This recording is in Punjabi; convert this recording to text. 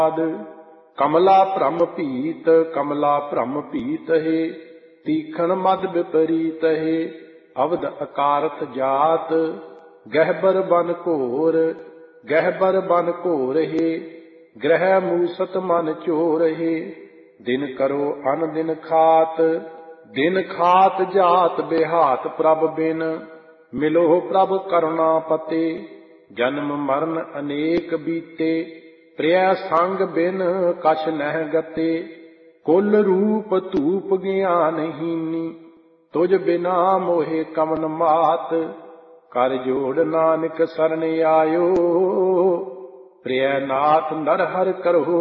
ਕਮਲਾ ਭ੍ਰਮ ਭੀਤ, ਕਮਲਾ ਭ੍ਰਮ ਭੀਤ ਹੈ, ਤੀਖਣ ਮਦ ਵਿਪਰੀਤ ਹੈ। ਅਵਧ ਅਕਾਰਥ ਜਾਤ, ਗਹਿਬਰ ਬਨ ਘੋਰ, ਗਹਿਬਰ ਬਨ ਘੋਰ ਹੈ। ਗ੍ਰਹਿ ਮੂਸਤ ਮਨ ਚੋਰ ਹੈ। ਦਿਨ ਕਰੋ ਅਨ ਦਿਨ ਖਾਤ, ਦਿਨ ਖਾਤ ਜਾਤ ਬਿਹਾਤ ਪ੍ਰਭ ਬਿਨ। ਮਿਲੋ ਪ੍ਰਭ ਕਰੁਣਾ ਪਤੇ, ਜਨਮ ਮਰਨ ਅਨੇਕ ਬੀਤੇ। ਪ੍ਰਿਯ ਸੰਗ ਬਿਨ ਕਛ ਨਹਿ ਗਤੇ, ਕੁਲ ਰੂਪ ਧੂਪ ਗਿਆਨਹੀਨੀ। ਤੁਝ ਬਿਨਾ ਮੋਹਿ ਕਵਨ ਮਾਤ, ਕਰ ਜੋੜ ਨਾਨਕ ਸਰਣ ਆਇਓ। ਪ੍ਰਿਯ ਨਾਥ ਨਰ ਹਰਿ ਕਰਹੁ